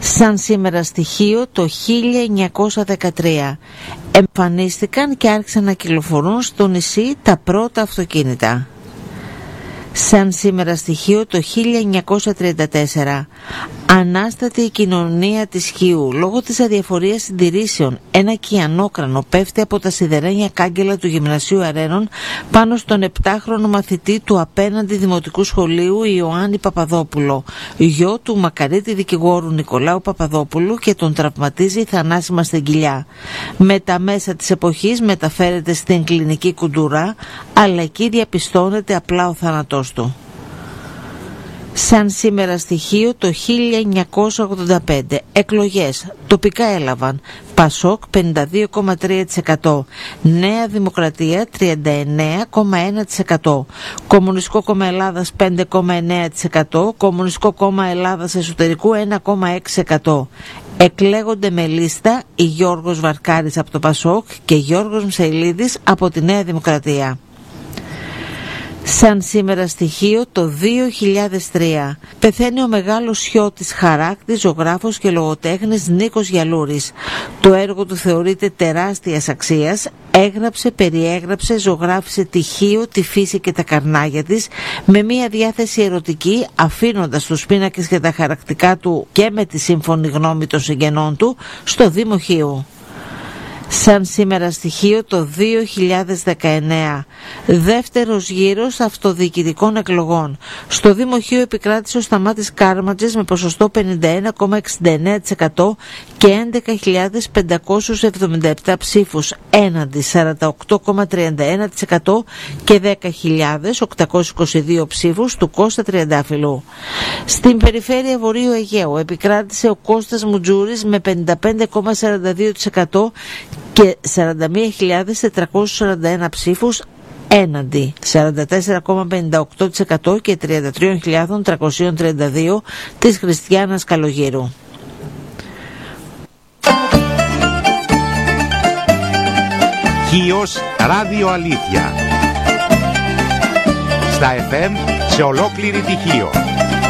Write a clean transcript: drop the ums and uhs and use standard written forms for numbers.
Σαν σήμερα στοιχείο το 1913 εμφανίστηκαν και άρχισαν να κυκλοφορούν στο νησί τα πρώτα αυτοκίνητα. Σαν σήμερα στοιχείο το 1934 ανάσταται η κοινωνία της Χίου λόγω της αδιαφορίας συντηρήσεων. Ένα κιανόκρανο πέφτει από τα σιδερένια κάγκελα του Γυμνασίου Αρένων πάνω στον 7χρονο μαθητή του απέναντι Δημοτικού Σχολείου Ιωάννη Παπαδόπουλο, γιο του μακαρίτη δικηγόρου Νικολάου Παπαδόπουλου, και τον τραυματίζει θανάσιμα στην κοιλιά. Με τα μέσα της εποχής μεταφέρεται στην κλινική Κουντουρά, αλλά εκεί διαπιστώνεται απλά ο θάνατός του. Σαν σήμερα στοιχείο το 1985 εκλογές τοπικά έλαβαν Πασόκ 52,3%, Νέα Δημοκρατία 39,1%, Κομμουνιστικό Κόμμα Ελλάδας 5,9%, Κομμουνιστικό Κόμμα Ελλάδας Εσωτερικού 1,6%. Εκλέγονται με λίστα η Γιώργος Βαρκάρης από το Πασόκ και Γιώργος Μσαηλίδης από τη Νέα Δημοκρατία. Σαν σήμερα στοιχείο το 2003 πεθαίνει ο μεγάλος Σιώτης χαράκτης, ζωγράφος και λογοτέχνης Νίκος Γιαλούρης. Το έργο του θεωρείται τεράστιας αξίας. Έγραψε, περιέγραψε, ζωγράφισε τη Χίο, τη φύση και τα καρνάγια της με μια διάθεση ερωτική, αφήνοντας τους πίνακες και τα χαρακτικά του και με τη σύμφωνη γνώμη των συγγενών του στο Δήμο Χίου. Σαν σήμερα στοιχείο το 2019 δεύτερος γύρος αυτοδιοικητικών εκλογών. Στο Δήμο Χίου επικράτησε ο Σταμάτης Κάρματζης με ποσοστό 51,69% και 11.577 ψήφους έναντι 48,31% και 10.822 ψήφους του Κώστα Τριαντάφυλλου. Στην περιφέρεια Βορείου Αιγαίου επικράτησε ο Κώστας Μουτζούρης με 55,42% και 41.441 ψήφους έναντι 44,58% και 33.332 της Χριστιάνας Καλογύρου. Χίος Ράδιο Αλήθεια. Στα FM σε ολόκληρη τη Χίο.